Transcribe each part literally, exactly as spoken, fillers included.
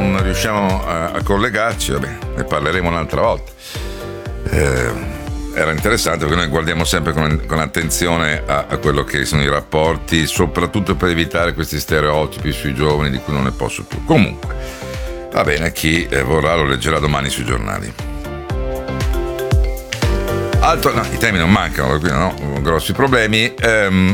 non riusciamo a, a collegarci, vabbè, ne parleremo un'altra volta. Eh, era interessante perché noi guardiamo sempre con, con attenzione a, a quello che sono i rapporti, soprattutto per evitare questi stereotipi sui giovani di cui non ne posso più. Comunque, va bene, chi eh, vorrà lo leggerà domani sui giornali. Altro, no, i temi non mancano, quindi no, grossi problemi. Ehm,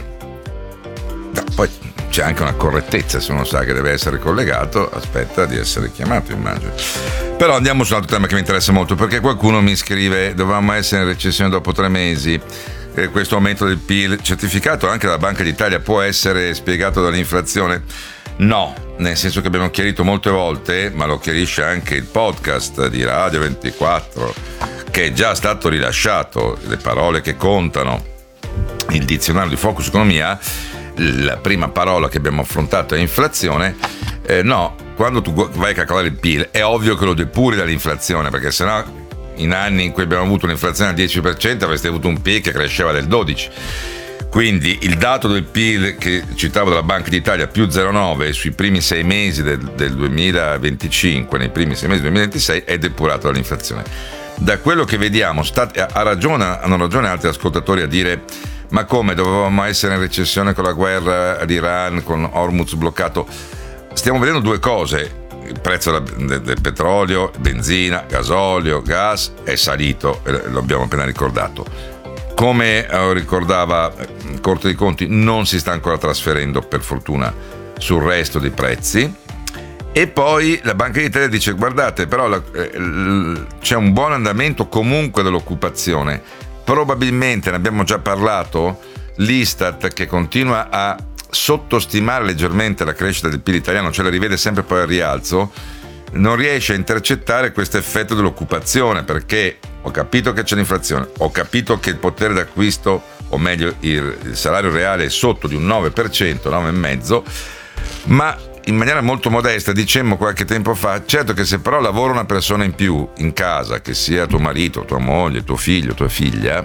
no, poi c'è anche una correttezza, se uno sa che deve essere collegato, aspetta di essere chiamato, immagino. Però andiamo su un altro tema che mi interessa molto, perché qualcuno mi scrive: dovevamo essere in recessione dopo tre mesi, eh, questo aumento del P I L certificato anche dalla Banca d'Italia può essere spiegato dall'inflazione? No, nel senso che abbiamo chiarito molte volte, ma lo chiarisce anche il podcast di Radio ventiquattro, che è già stato rilasciato, le parole che contano, il dizionario di Focus Economia. La prima parola che abbiamo affrontato è inflazione. Eh, no, quando tu vai a calcolare il P I L è ovvio che lo depuri dall'inflazione, perché sennò in anni in cui abbiamo avuto un'inflazione al dieci per cento avreste avuto un P I L che cresceva del dodici per cento. Quindi il dato del P I L che citavo della Banca d'Italia, più zero virgola nove sui primi sei mesi del, del duemilaventicinque, nei primi sei mesi del duemilaventisei, è depurato dall'inflazione. Da quello che vediamo, state, ha ragione, hanno ragione altri ascoltatori a dire: ma come, dovevamo essere in recessione con la guerra all'Iran, con Hormuz bloccato? Stiamo vedendo due cose: il prezzo del, del petrolio, benzina, gasolio, gas è salito, lo abbiamo appena ricordato. Come ricordava Corte dei Conti, non si sta ancora trasferendo, per fortuna, sul resto dei prezzi. E poi la Banca d'Italia dice: guardate, però la, eh, c'è un buon andamento comunque dell'occupazione. Probabilmente, ne abbiamo già parlato, l'Istat, che continua a sottostimare leggermente la crescita del P I L italiano, cioè la rivede sempre poi al rialzo, non riesce a intercettare questo effetto dell'occupazione, perché ho capito che c'è l'inflazione, ho capito che il potere d'acquisto, o meglio il, il salario reale è sotto di un nove per cento, nove virgola cinque per cento, ma in maniera molto modesta dicemmo qualche tempo fa: certo che se però lavora una persona in più in casa, che sia tuo marito, tua moglie, tuo figlio, tua figlia,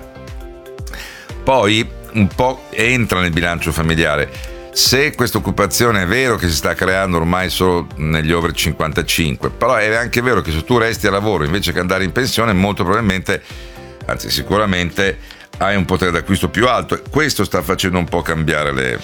poi un po' entra nel bilancio familiare. Se questa occupazione è vero che si sta creando ormai solo negli over cinquantacinque, però è anche vero che se tu resti a lavoro invece che andare in pensione, molto probabilmente, anzi sicuramente, hai un potere d'acquisto più alto, e questo sta facendo un po' cambiare le,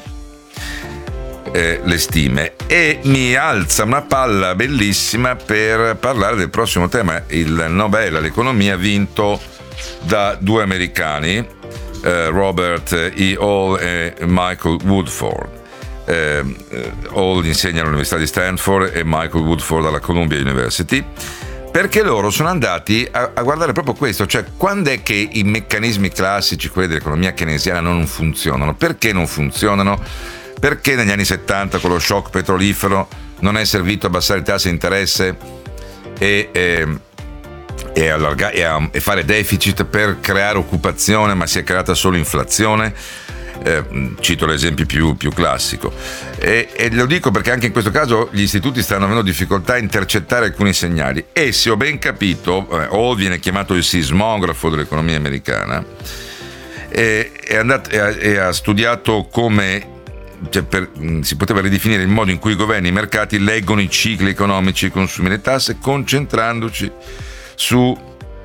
eh, le stime. E mi alza una palla bellissima per parlare del prossimo tema, il Nobel all'economia vinto da due americani, eh, Robert E. Hall e Michael Woodford. Eh, Hall insegna all'Università di Stanford e Michael Woodford alla Columbia University, perché loro sono andati a, a guardare proprio questo, cioè quando è che i meccanismi classici, quelli dell'economia keynesiana, non funzionano. Perché non funzionano? Perché negli anni settanta con lo shock petrolifero non è servito a abbassare il tasso di interesse e, e, e, allarga, e, a, e fare deficit per creare occupazione, ma si è creata solo inflazione. Eh, cito l'esempio più, più classico, e, e lo dico perché anche in questo caso gli istituti stanno avendo difficoltà a intercettare alcuni segnali. E se ho ben capito, eh, Hall viene chiamato il sismografo dell'economia americana, e, è andato, e, ha, e ha studiato come, cioè per, si poteva ridefinire il modo in cui i governi e i mercati leggono i cicli economici, i consumi, le tasse, concentrandoci su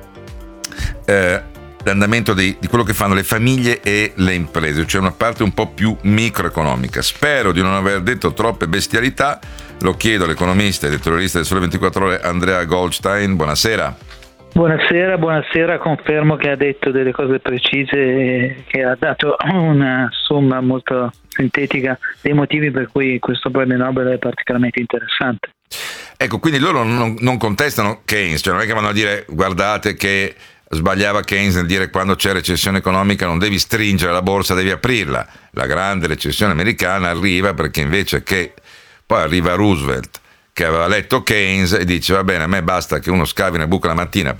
eh, l'andamento di, di quello che fanno le famiglie e le imprese, cioè una parte un po' più microeconomica. Spero di non aver detto troppe bestialità, lo chiedo all'economista e editorialista del Sole ventiquattro Ore Andrea Goldstein. Buonasera. Buonasera, buonasera, confermo che ha detto delle cose precise e che ha dato una somma molto sintetica dei motivi per cui questo premio Nobel è particolarmente interessante. Ecco, quindi loro non, non contestano Keynes, cioè non è che vanno a dire: guardate che sbagliava Keynes nel dire quando c'è recessione economica non devi stringere la borsa, devi aprirla. La grande recessione americana arriva perché invece che poi arriva Roosevelt, che aveva letto Keynes e dice: va bene, a me basta che uno scavi una buca la mattina